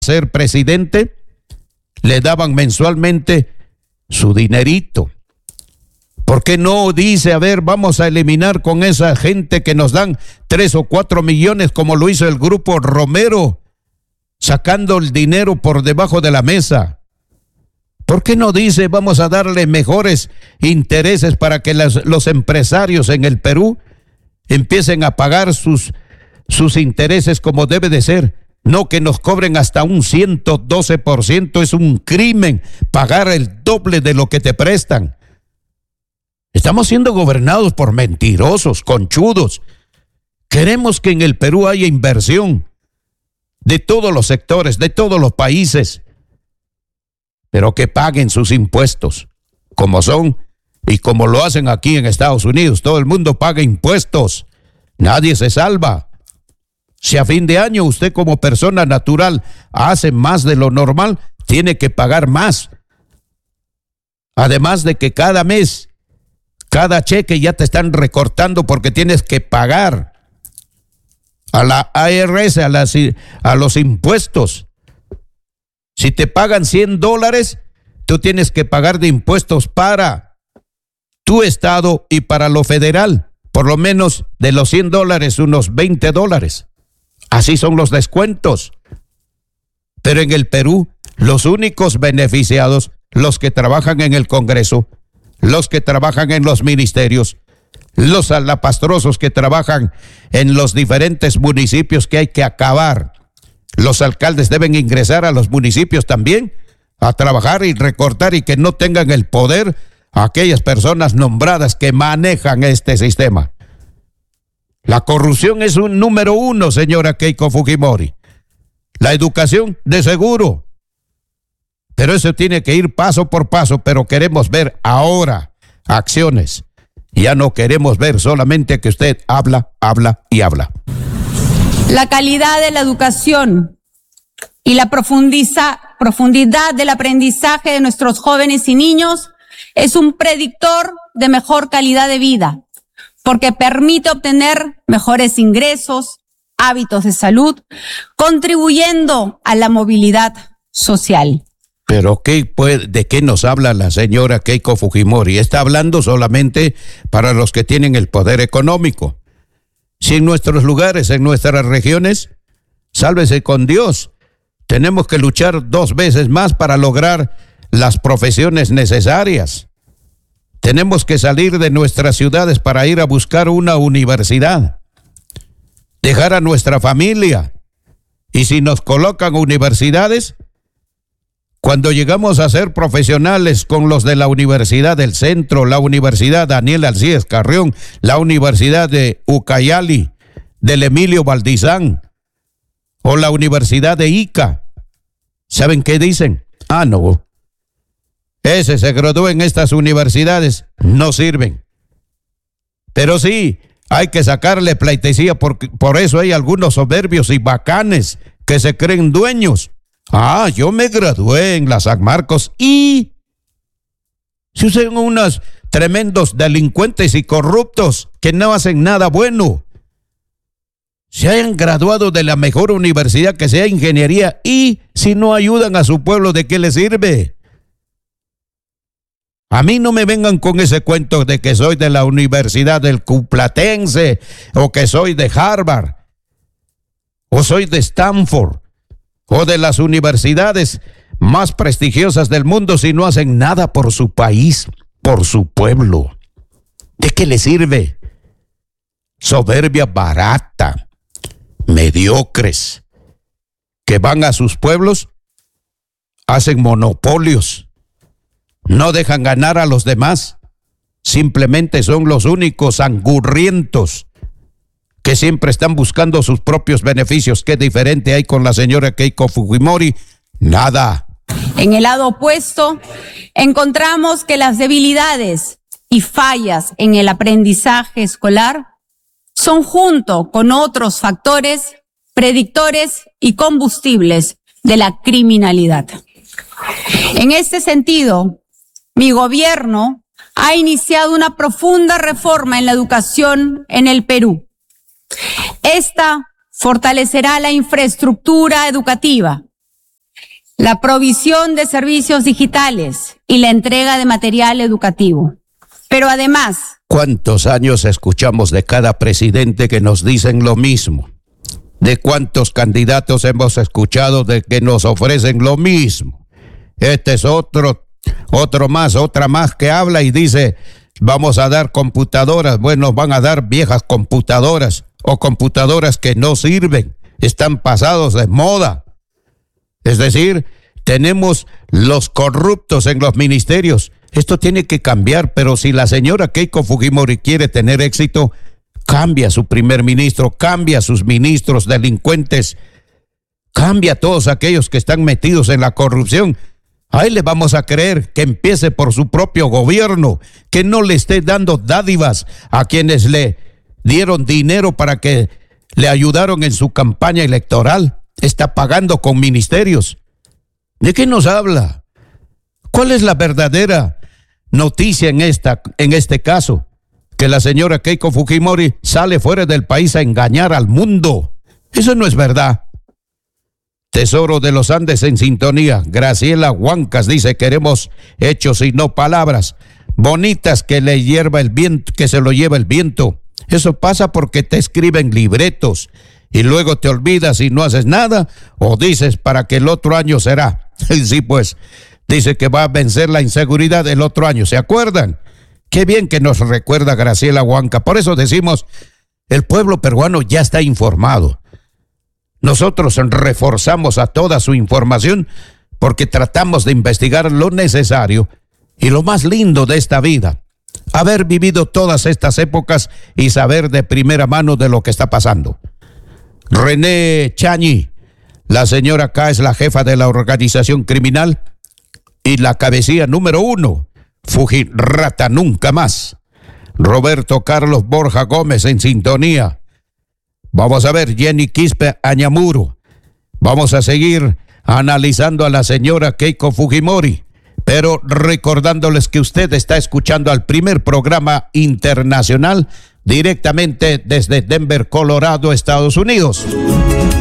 ser presidente, le daban mensualmente su dinerito. ¿Por qué no dice, a ver, vamos a eliminar con esa gente que nos dan 3 o 4 millones, como lo hizo el grupo Romero, sacando el dinero por debajo de la mesa? ¿Por qué no dice, vamos a darle mejores intereses para que los empresarios en el Perú empiecen a pagar sus intereses como debe de ser? No que nos cobren hasta un 112%, es un crimen pagar el doble de lo que te prestan. Estamos siendo gobernados por mentirosos, conchudos. Queremos que en el Perú haya inversión de todos los sectores, de todos los países, pero que paguen sus impuestos, como son y como lo hacen aquí en Estados Unidos. Todo el mundo paga impuestos, nadie se salva. Si a fin de año usted como persona natural hace más de lo normal, tiene que pagar más. Además de que cada mes, cada cheque ya te están recortando porque tienes que pagar a la ARS, a los impuestos. Si te pagan $100, tú tienes que pagar de impuestos para tu estado y para lo federal. Por lo menos de los $100, unos $20. Así son los descuentos. Pero en el Perú, los únicos beneficiados, los que trabajan en el Congreso, los que trabajan en los ministerios, los alapastrosos que trabajan en los diferentes municipios que hay que acabar. Los alcaldes deben ingresar a los municipios también a trabajar y recortar, y que no tengan el poder aquellas personas nombradas que manejan este sistema. La corrupción es un número 1, señora Keiko Fujimori. La educación, de seguro. Pero eso tiene que ir paso por paso, pero queremos ver ahora acciones. Ya no queremos ver solamente que usted habla y habla. La calidad de la educación y la profundidad del aprendizaje de nuestros jóvenes y niños es un predictor de mejor calidad de vida, porque permite obtener mejores ingresos, hábitos de salud, contribuyendo a la movilidad social. Pero ¿de qué nos habla la señora Keiko Fujimori? Está hablando solamente para los que tienen el poder económico. Si en nuestros lugares, en nuestras regiones, sálvese con Dios, tenemos que luchar 2 veces más para lograr las profesiones necesarias. Tenemos que salir de nuestras ciudades para ir a buscar una universidad, dejar a nuestra familia. Y si nos colocan universidades, cuando llegamos a ser profesionales con los de la Universidad del Centro, la Universidad Daniel Alcides Carrión, la Universidad de Ucayali, del Emilio Valdizán, o la Universidad de Ica, ¿saben qué dicen? No, ese se graduó en estas universidades, no sirven. Pero sí, hay que sacarle pleitesía, por eso hay algunos soberbios y bacanes que se creen dueños. Yo me gradué en la San Marcos, y si son unos tremendos delincuentes y corruptos que no hacen nada bueno. Se hayan graduado de la mejor universidad que sea ingeniería, y si no ayudan a su pueblo, ¿de qué les sirve? A mí no me vengan con ese cuento de que soy de la Universidad del Cuplatense, o que soy de Harvard, o soy de Stanford, o de las universidades más prestigiosas del mundo, si no hacen nada por su país, por su pueblo. ¿De qué les sirve? Soberbia barata, mediocres, que van a sus pueblos, hacen monopolios, no dejan ganar a los demás, simplemente son los únicos angurrientos que siempre están buscando sus propios beneficios. ¿Qué diferente hay con la señora Keiko Fujimori? Nada. En el lado opuesto, encontramos que las debilidades y fallas en el aprendizaje escolar son, junto con otros factores, predictores y combustibles de la criminalidad. En este sentido, mi gobierno ha iniciado una profunda reforma en la educación en el Perú. Esta fortalecerá la infraestructura educativa, la provisión de servicios digitales y la entrega de material educativo. Pero además, ¿cuántos años escuchamos de cada presidente que nos dicen lo mismo? ¿De cuántos candidatos hemos escuchado de que nos ofrecen lo mismo? Este es otra más que habla y dice, vamos a dar computadoras. Bueno, van a dar viejas computadoras o computadoras que no sirven, están pasados de moda. Es decir, tenemos los corruptos en los ministerios. Esto tiene que cambiar, pero si la señora Keiko Fujimori quiere tener éxito, cambia a su primer ministro, cambia a sus ministros delincuentes, cambia a todos aquellos que están metidos en la corrupción. A él le vamos a creer que empiece por su propio gobierno, que no le esté dando dádivas a quienes le dieron dinero para que le ayudaron en su campaña electoral. Está pagando con ministerios. ¿De qué nos habla? ¿Cuál es la verdadera noticia en este caso? Que la señora Keiko Fujimori sale fuera del país a engañar al mundo. Eso no es verdad. Tesoro de los Andes en sintonía. Graciela Huancas dice, queremos hechos y no palabras bonitas que se lo lleva el viento. Eso pasa porque te escriben libretos y luego te olvidas y no haces nada, o dices para que el otro año será. Sí, pues, dice que va a vencer la inseguridad el otro año. ¿Se acuerdan? Qué bien que nos recuerda Graciela Huanca. Por eso decimos, el pueblo peruano ya está informado. Nosotros reforzamos a toda su información porque tratamos de investigar lo necesario y lo más lindo de esta vida. Haber vivido todas estas épocas y saber de primera mano de lo que está pasando. René Chañi, la señora acá es la jefa de la organización criminal y la cabecilla número 1, Fujirata nunca más. Roberto Carlos Borja Gómez en sintonía. Vamos a ver, Jenny Quispe Añamuro. Vamos a seguir analizando a la señora Keiko Fujimori, pero recordándoles que usted está escuchando al primer programa internacional directamente desde Denver, Colorado, Estados Unidos.